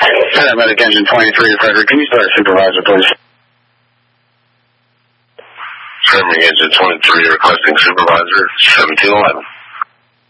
Paramedic Engine 23, Frederick. Can you start supervisor, please? Paramedic Engine 23 requesting supervisor 1711.